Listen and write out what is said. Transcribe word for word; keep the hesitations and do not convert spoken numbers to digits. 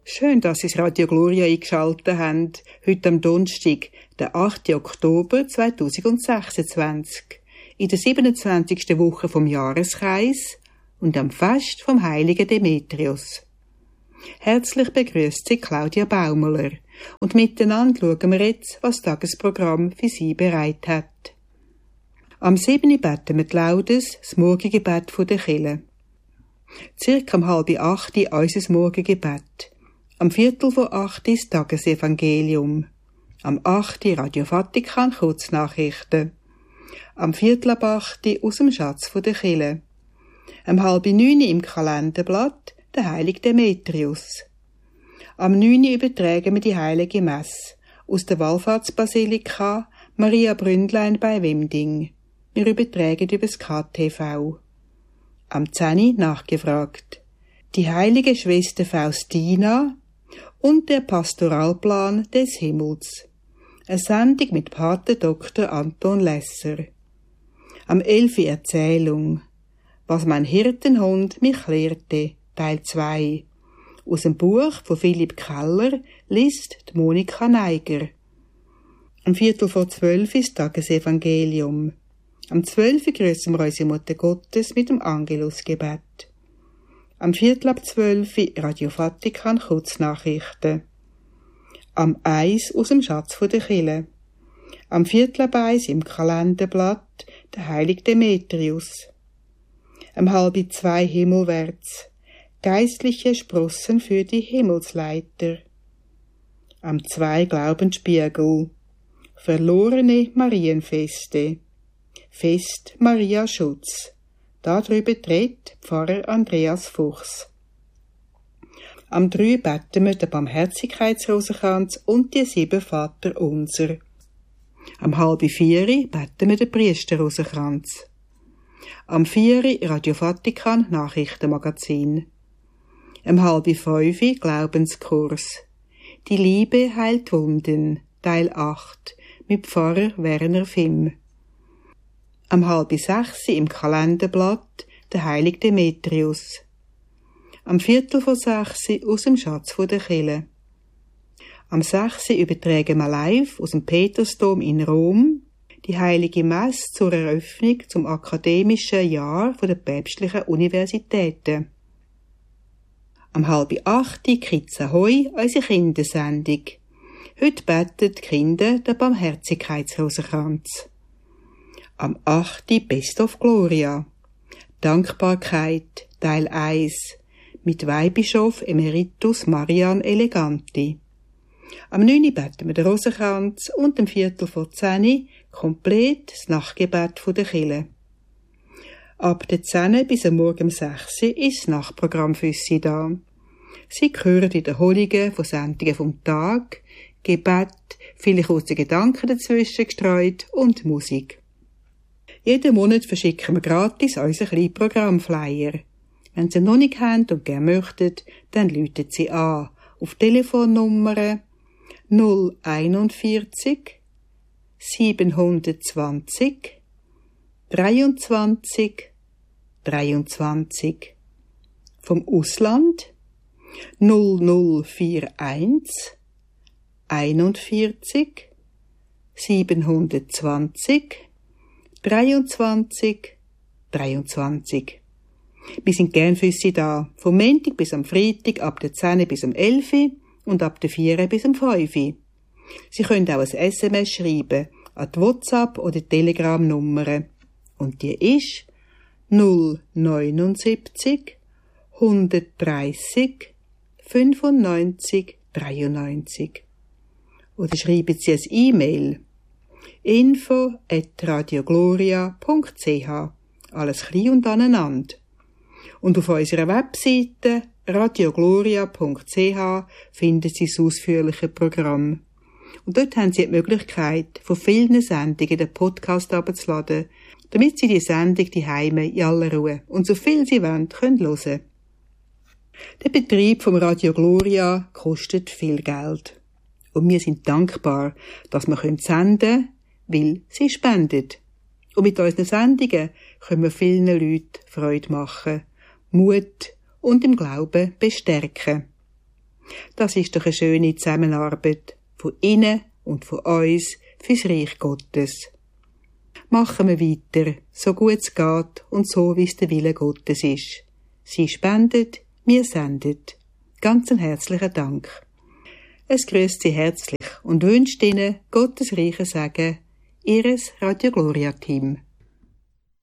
Schön, dass Sie das Radio Gloria eingeschaltet haben. Heute am Donnerstag, den achten Oktober zweitausendsechsundzwanzig. In der siebenundzwanzigsten Woche vom Jahreskreis und am Fest vom heiligen Demetrius. Herzlich begrüßt Sie Claudia Baumler. Und miteinander schauen wir jetzt, was das Tagesprogramm für Sie bereit hat. Am siebten beten wir die Laudes, das Morgengebet der Kirche. Circa um halb acht unser Morgengebet. Am Viertel vor acht das Tagesevangelium. Am acht Radio Vatikan Kurznachrichten. Am Viertel ab acht aus dem Schatz der Kirche. Am halb neun im Kalenderblatt der heilige Demetrius. Am neun übertragen wir die heilige Messe aus der Wallfahrtsbasilika Maria Bründlein bei Wimding. Wir übertragen über das K T V. Am zehn nachgefragt. Die heilige Schwester Faustina und der Pastoralplan des Himmels. Eine Sendung mit Pater Doktor Anton Lesser. Am elf Erzählung. Was mein Hirtenhund mich lehrte, Teil zwei. Aus dem Buch von Philipp Keller liest die Monika Neiger. Am Viertel vor zwölf ist Tagesevangelium. Am zwölf grüßen wir unsere Mutter Gottes mit dem Angelusgebet. Am Viertel ab zwölf Radio Vatikan Kurznachrichten. Am eins aus dem Schatz der Kirche. Am Viertel ab eins im Kalenderblatt der heilige Demetrius. Am halb zwei himmelwärts. Geistliche Sprossen für die Himmelsleiter. Am zwei Glaubensspiegel. Verlorene Marienfeste. Fest Maria Schutz. Darüber tritt Pfarrer Andreas Fuchs. Am drei beten wir den Barmherzigkeitsrosenkranz und die sieben Vaterunser. Am halb vier beten wir den Priesterrosenkranz. Am vier Radio Vatikan Nachrichtenmagazin. Am halb fünf Glaubenskurs. Die Liebe heilt Wunden, Teil acht, mit Pfarrer Werner Fimm. Am halb sechs im Kalenderblatt der heilige Demetrius. Am Viertel vor sechs aus dem Schatz der Kirche. Am sechs übertragen wir live aus dem Petersdom in Rom die heilige Messe zur Eröffnung zum akademischen Jahr der päpstlichen Universitäten. Am halb acht Kids Ahoi, unsere Kindersendung. Heute beten die Kinder den Barmherzigkeitsrosenkranz. Am acht Best of Gloria. Dankbarkeit, Teil eins. Mit Weihbischof Emeritus Marian Eleganti. Am neun beten wir den Rosenkranz und am Viertel vor zehn komplett das Nachtgebet der Kirche. Ab der zehn bis am Morgen um sechs ist das Nachtprogramm für Sie da. Sie hören Wiederholungen von Sendungen vom Tag, Gebet, viele kurze Gedanken dazwischen gestreut und Musik. Jeden Monat verschicken wir gratis unseren kleinen Programmflyer. Wenn Sie ihn noch nicht haben und gerne möchten, dann rufen Sie an auf Telefonnummer null einundvierzig siebenhundertzwanzig dreiundzwanzig dreiundzwanzig. Vom Ausland null null einundvierzig einundvierzig siebenhundertzwanzig dreiundzwanzig dreiundzwanzig. Wir sind gern für Sie da, vom Montag bis am Freitag ab der zehn bis am elf und ab der vier bis am fünf. Sie können auch ein S M S schreiben an die WhatsApp- oder Telegram-Nummer. Und die ist null neunundsiebzig hundertdreißig fünfundneunzig dreiundneunzig. Oder schreiben Sie ein E-Mail info at radiogloria punkt c h. Alles klein und aneinander. Und auf unserer Webseite radiogloria punkt c h finden Sie das ausführliche Programm. Und dort haben Sie die Möglichkeit, von vielen Sendungen den Podcast herunterzuladen, damit Sie die Sendung die Heime in aller Ruhe und so viel Sie wollen, können hören. Der Betrieb vom Radio Gloria kostet viel Geld. Und wir sind dankbar, dass wir senden können, weil Sie spenden. Und mit unseren Sendungen können wir vielen Leuten Freude machen, Mut und im Glauben bestärken. Das ist doch eine schöne Zusammenarbeit von Ihnen und von uns fürs Reich Gottes. Machen wir weiter, so gut es geht und so, wie es der Wille Gottes ist. Sie spendet, wir sendet. Ganz einen herzlichen Dank. Es grüßt Sie herzlich und wünscht Ihnen Gottes reichen Segen, Ihres Radio Gloria Team.